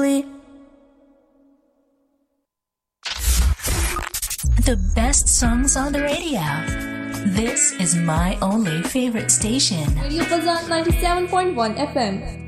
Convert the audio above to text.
The best songs on the radio. This is my only favorite station. Radio Fazan 97.1 FM.